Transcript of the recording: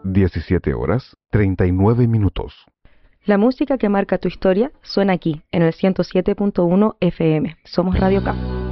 17 horas 39 minutos. La música que marca tu historia suena aquí, en el 107.1 FM. Somos Radio K.